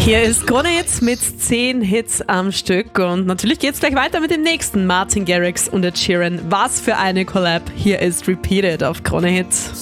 Hier ist Krone Hits mit 10 Hits am Stück und natürlich geht's gleich weiter mit dem nächsten. Martin Garrix und Ed Sheeran. Was für eine Collab. Hier ist Repeated auf Krone Hits.